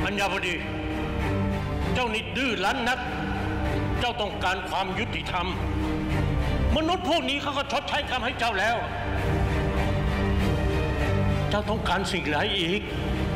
ัญญาวดีเจ้านี่ดื้อรั้นนักเจ้าต้องการความยุติธรรมมนุษย์พวกนี้เขาก็ชดใช้กรรมให้เจ้าแล้วเจ้าต้องการสิ่งไหนอีก